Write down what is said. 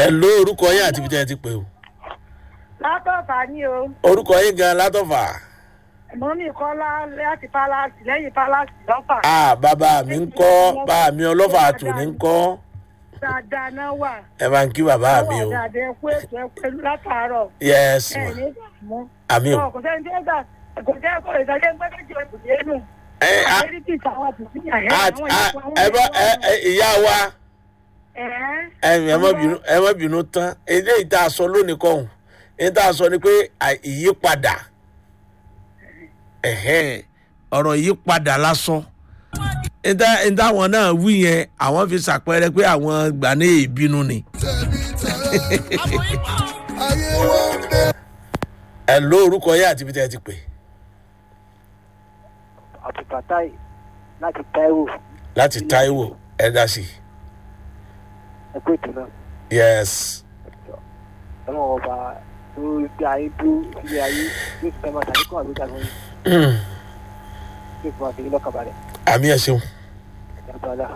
Hello, orúkọ yín àti ibi tẹ́ ẹ ti pè o. Látọ̀fà ni o. Orúkọ yín gan látọ̀fà. Mọ́mí Kọ́lá láti Pálásì lẹ́yìn Pálásì lọ́fà. Bàbá mi ń kọ́, bàbá mi ọlọ́fà àtòní ń kọ́. Dáadáa náà wà. Ẹ máa ń kí bàbá mi o. Dáadáa ẹ kú ètò ẹ pẹ̀lú látàárọ̀. Yes. Ẹ ní ìdààmú. Àmì o. Kò sẹ́ni tí ó gbà kò jẹ́ kó ìdájọ́ ń gbẹ́dẹ́ jù ẹ̀kú dé nù. Àyẹ̀rí àwọn àtúntì ìyá wa. Ẹ má bínú tán. Eléyìí tá a sọ lónìí kọ́hún. Èyí tá a sọ ni pé ìyípadà. Ọ̀rọ̀ ìyípadà lásán. Ìdá àwọn náà wí yẹn àwọn fi ṣàpẹẹrẹ pé àwọn gbà ní ìbínú ni. Ẹ ló orúkọ yẹn àti ibi tẹ́ ẹ ti pè. Abdulfatai láti Taiwo. Láti Taiwo ẹ dá sí. Ẹ kó ètò náà. Yes. Ọlọ́run ọba tó gbé ayé dúró sílé ayé yóò ti fẹ́ máa ṣàlékún àgbéga fún yín. Yóò fi máa fi yín lọ́kàn balẹ̀. Àmì ẹ̀ ṣeun.